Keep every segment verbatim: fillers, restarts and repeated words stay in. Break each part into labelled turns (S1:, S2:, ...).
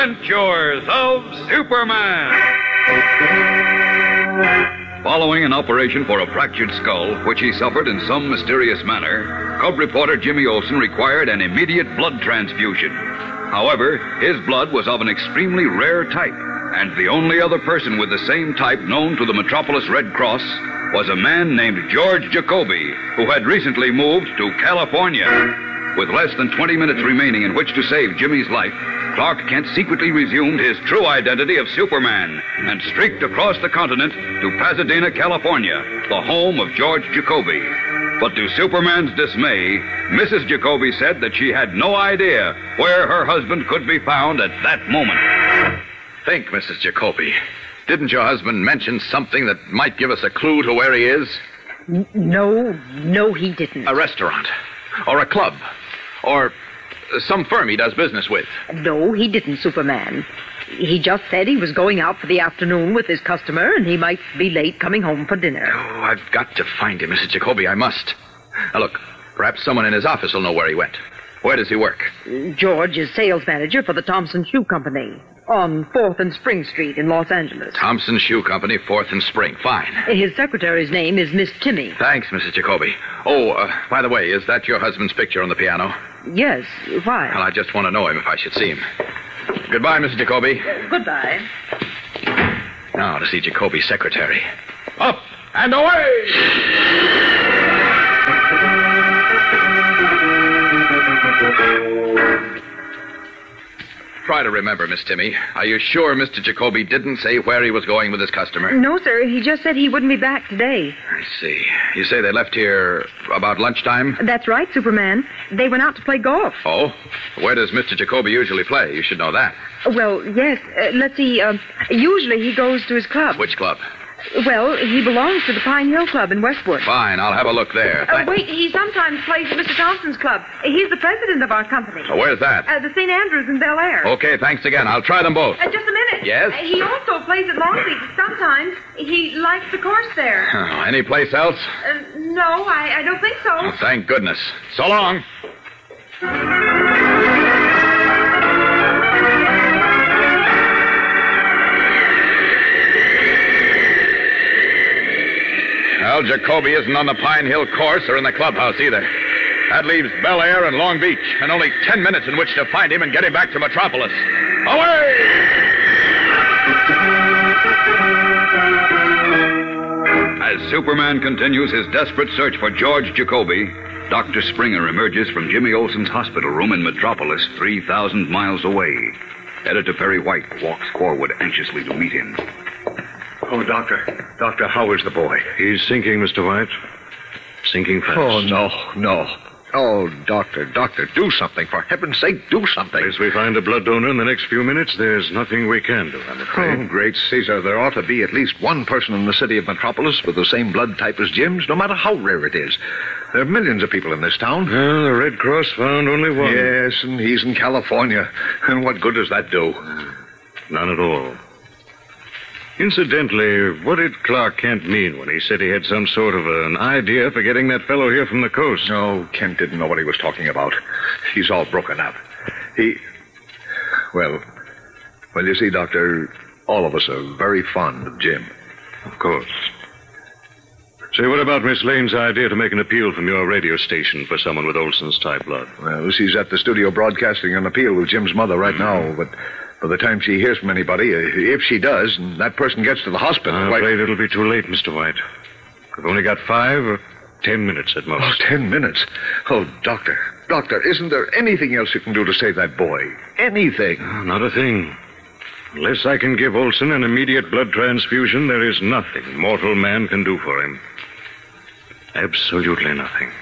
S1: Adventures of Superman. Following an operation for a fractured skull, which he suffered in some mysterious manner, Cub reporter Jimmy Olsen required an immediate blood transfusion. However, his blood was of an extremely rare type, and the only other person with the same type known to the Metropolis Red Cross was a man named George Jacoby, who had recently moved to California. With less than twenty minutes remaining in which to save Jimmy's life, Clark Kent secretly resumed his true identity of Superman and streaked across the continent to Pasadena, California, the home of George Jacoby. But to Superman's dismay, Missus Jacoby said that she had no idea where her husband could be found at that moment.
S2: Think, Missus Jacoby. Didn't your husband mention something that might give us a clue to where he is?
S3: N- no, no, he didn't.
S2: A restaurant. Or a club. Or some firm he does business with.
S3: No, he didn't, Superman. He just said he was going out for the afternoon with his customer, and he might be late coming home for dinner.
S2: Oh, I've got to find him, Missus Jacoby. I must. Now, look, perhaps someone in his office will know where he went. Where does he work?
S3: George is sales manager for the Thompson Shoe Company on fourth and Spring Street in Los Angeles.
S2: Thompson Shoe Company, fourth and Spring. Fine.
S3: His secretary's name is Miss Timmy.
S2: Thanks, Missus Jacoby. Oh, uh, by the way, is that your husband's picture on the piano?
S3: Yes. Why?
S2: Well, I just want to know him if I should see him. Goodbye, Missus Jacoby.
S3: Uh, goodbye.
S2: Now to see Jacoby's secretary.
S1: Up and away!
S2: Try to remember, Miss Timmy. Are you sure Mister Jacoby didn't say where he was going with his customer?
S3: No, sir. He just said he wouldn't be back today.
S2: I see. You say they left here about lunchtime?
S3: That's right, Superman. They went out to play golf.
S2: Oh? Where does Mister Jacoby usually play? You should know that.
S3: Well, yes. Uh, let's see. Uh, usually he goes to his club.
S2: Which club?
S3: Well, he belongs to the Pine Hill Club in Westwood.
S2: Fine, I'll have a look there.
S3: Uh, wait, he sometimes plays at Mister Thompson's club. He's the president of our company.
S2: Oh, where's that?
S3: Uh, the Saint Andrews in Bel Air.
S2: Okay, thanks again. I'll try them both.
S3: Uh, just a minute.
S2: Yes?
S3: Uh, he also plays at Long Beach. Sometimes he likes the course there.
S2: Oh, any place else?
S3: Uh, no, I, I don't think so.
S2: Oh, thank goodness. So long. Well, Jacoby isn't on the Pine Hill course or in the clubhouse either. That leaves Bel Air and Long Beach, and only ten minutes in which to find him and get him back to Metropolis. Away!
S1: As Superman continues his desperate search for George Jacoby, Doctor Springer emerges from Jimmy Olsen's hospital room in Metropolis, three thousand miles away. Editor Perry White walks forward anxiously to meet him.
S4: Oh, Doctor. Doctor, how is the boy?
S5: He's sinking, Mister White. Sinking fast.
S4: Oh, no, no. Oh, Doctor, Doctor, do something. For heaven's sake, do something.
S5: Unless we find a blood donor in the next few minutes, there's nothing we can do, I'm afraid.
S4: Oh, great Caesar, there ought to be at least one person in the city of Metropolis with the same blood type as Jim's, no matter how rare it is. There are millions of people in this town.
S5: Well, the Red Cross found only one.
S4: Yes, and he's in California. And what good does that do?
S5: None at all. Incidentally, what did Clark Kent mean when he said he had some sort of an idea for getting that fellow here from the coast?
S4: No, Kent didn't know what he was talking about. He's all broken up. He... Well, well, you see, Doctor, all of us are very fond of Jim.
S5: Of course. Say, what about Miss Lane's idea to make an appeal from your radio station for someone with Olsen's type blood?
S4: Well, she's at the studio broadcasting an appeal with Jim's mother right mm-hmm. now, but... By the time she hears from anybody, if she does, and that person gets to the hospital...
S5: I'm
S4: why...
S5: afraid it'll be too late, Mister White. We've only got five or ten minutes at most.
S4: Oh, ten minutes? Oh, Doctor, Doctor, isn't there anything else you can do to save that boy? Anything?
S5: Oh, not a thing. Unless I can give Olsen an immediate blood transfusion, there is nothing mortal man can do for him. Absolutely nothing.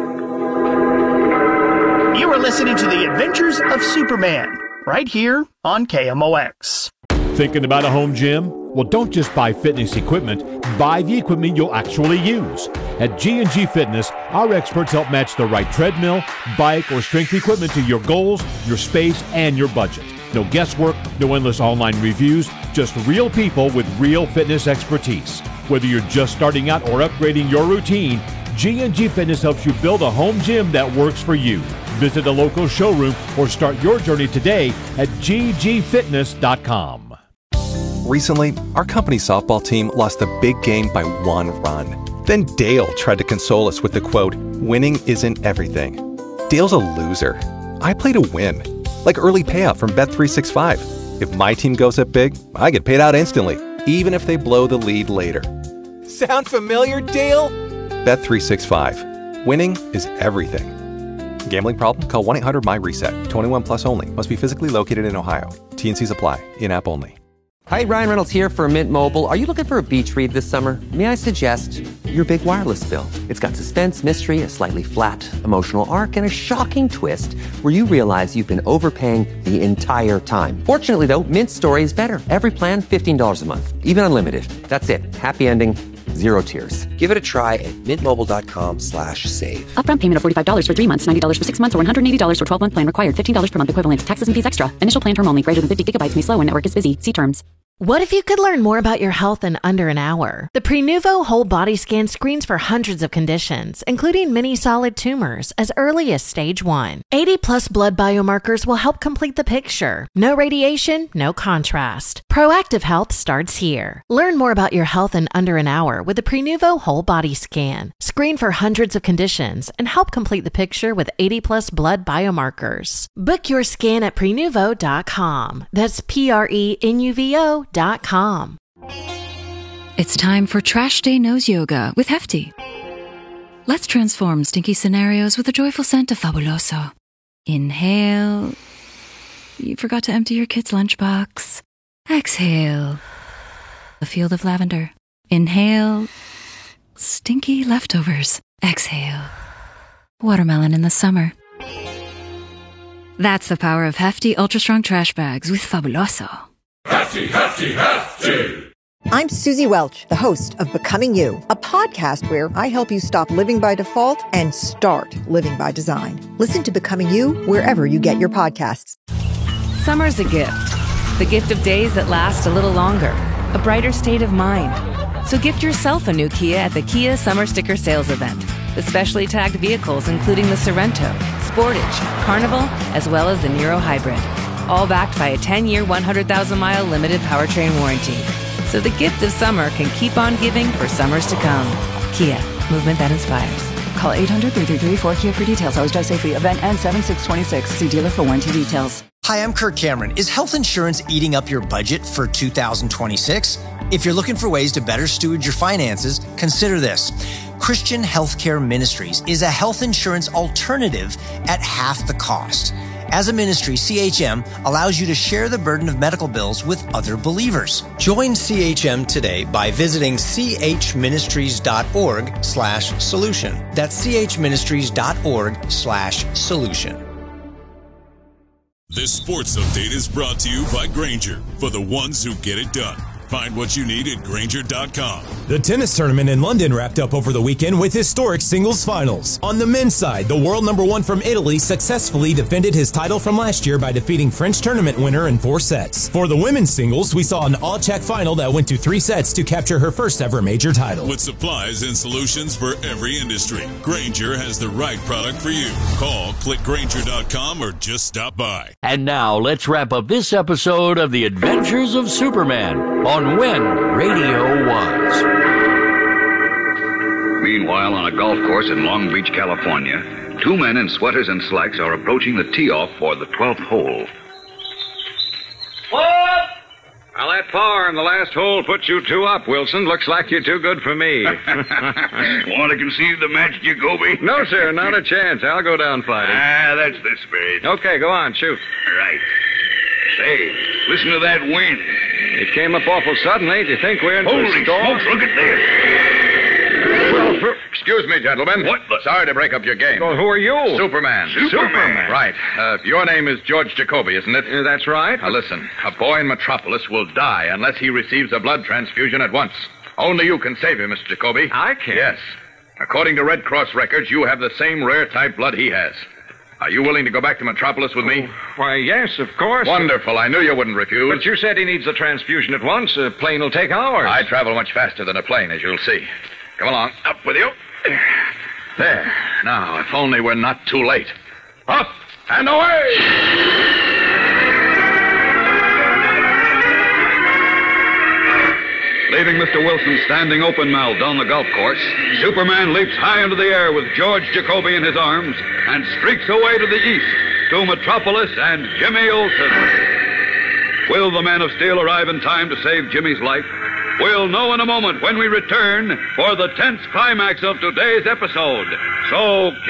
S6: You are listening to The Adventures of Superman, right here on K M O X.
S7: Thinking about a home gym? Well, don't just buy fitness equipment. Buy the equipment you'll actually use. At G and G Fitness, our experts help match the right treadmill, bike, or strength equipment to your goals, your space, and your budget. No guesswork, no endless online reviews, just real people with real fitness expertise. Whether you're just starting out or upgrading your routine, G and G Fitness helps you build a home gym that works for you. Visit a local showroom or start your journey today at g g fitness dot com.
S8: Recently, our company's softball team lost a big game by one run. Then Dale tried to console us with the quote, "Winning isn't everything." Dale's a loser. I play to win. Like early payout from Bet three sixty-five. If my team goes up big, I get paid out instantly, even if they blow the lead later. Sound familiar, Dale? Bet three sixty-five. Winning is everything. Gambling problem? Call one eight hundred M Y reset. twenty-one plus only. Must be physically located in Ohio. T N Cs apply. In-app only.
S9: Hi, Ryan Reynolds here for Mint Mobile. Are you looking for a beach read this summer? May I suggest your big wireless bill? It's got suspense, mystery, a slightly flat emotional arc, and a shocking twist where you realize you've been overpaying the entire time. Fortunately, though, Mint's story is better. Every plan, fifteen dollars a month. Even unlimited. That's it. Happy ending. Zero tears. Give it a try at mintmobile.com slash save.
S10: Upfront payment of forty-five dollars for three months, ninety dollars for six months, or one hundred eighty dollars for twelve-month plan required. fifteen dollars per month equivalent. Taxes and fees extra. Initial plan term only. Greater than fifty gigabytes may slow when network is busy. See terms.
S11: What if you could learn more about your health in under an hour? The Prenuvo Whole Body Scan screens for hundreds of conditions, including many solid tumors, as early as stage one. eighty plus blood biomarkers will help complete the picture. No radiation, no contrast. Proactive health starts here. Learn more about your health in under an hour with the Prenuvo Whole Body Scan. Screen for hundreds of conditions and help complete the picture with eighty plus blood biomarkers. Book your scan at prenuvo dot com. That's P R E N U V O dot com.
S12: It's time for Trash Day Nose Yoga with Hefty. Let's transform stinky scenarios with the joyful scent of Fabuloso. Inhale. You forgot to empty your kid's lunchbox. Exhale. A field of lavender. Inhale. Stinky leftovers. Exhale. Watermelon in the summer. That's the power of Hefty Ultra Strong Trash Bags with Fabuloso.
S13: Hefty, hefty, hefty!
S14: I'm Susie Welch, the host of Becoming You, a podcast where I help you stop living by default and start living by design. Listen to Becoming You wherever you get your podcasts.
S15: Summer's a gift. The gift of days that last a little longer. A brighter state of mind. So gift yourself a new Kia at the Kia Summer Sticker Sales Event. With specially tagged vehicles including the Sorrento, Sportage, Carnival, as well as the Niro Hybrid. All backed by a ten-year, one hundred thousand mile limited powertrain warranty. So the gift of summer can keep on giving for summers to come. Kia, movement that inspires.
S16: Call eight hundred, three three three, four Kia for details. Always drive safely. Event ends seven six twenty-six. See dealer for warranty details.
S17: Hi, I'm Kirk Cameron. Is health insurance eating up your budget for two thousand twenty-six? If you're looking for ways to better steward your finances, consider this. Christian Healthcare Ministries is a health insurance alternative at half the cost. As a ministry, C H M allows you to share the burden of medical bills with other believers. Join C H M today by visiting chministries.org slash solution. That's chministries.org slash solution.
S13: This sports update is brought to you by Grainger, for the ones who get it done. Find what you need at Grainger dot com.
S18: The tennis tournament in London wrapped up over the weekend with historic singles finals. On the men's side, the world number one from Italy successfully defended his title from last year by defeating French tournament winner in four sets. For the women's singles, we saw an all-check final that went to three sets to capture her first ever major title.
S13: With supplies and solutions for every industry, Grainger has the right product for you. Call, click Grainger dot com, or just stop by.
S19: And now, let's wrap up this episode of The Adventures of Superman on When Radio Was.
S1: Meanwhile, on a golf course in Long Beach, California, two men in sweaters and slacks are approaching the tee-off for the twelfth hole.
S2: What? Well, that par in the last hole puts you two up, Wilson. Looks like you're too good for me.
S1: Want to concede the match, Jacoby?
S2: No, sir, not a chance. I'll go down fighting.
S1: Ah, that's the spirit.
S2: Okay, go on, shoot.
S1: Right. Say, listen to that wind.
S2: It came up awful suddenly. Do you think we're in for a
S1: Holy
S2: storm?
S1: smokes, look at this.
S2: Well, for... Excuse me, gentlemen.
S1: What the...
S2: Sorry to break up your game. Well, who are you?
S1: Superman.
S2: Superman. Superman. Right. Uh, your name is George Jacoby, isn't it? Uh, that's right. Now, listen. A boy in Metropolis will die unless he receives a blood transfusion at once. Only you can save him, Mister Jacoby. I can? Yes. According to Red Cross records, you have the same rare type blood he has. Are you willing to go back to Metropolis with me?
S20: Oh, why, yes, of course.
S2: Wonderful. I knew you wouldn't refuse.
S20: But you said he needs a transfusion at once. A plane will take hours.
S2: I travel much faster than a plane, as you'll see. Come along. Up with you. There. Now, if only we're not too late. Up and away!
S1: Leaving Mister Wilson standing open-mouthed on the golf course, Superman leaps high into the air with George Jacoby in his arms and streaks away to the east to Metropolis and Jimmy Olsen. Will the Man of Steel arrive in time to save Jimmy's life? We'll know in a moment when we return for the tense climax of today's episode. So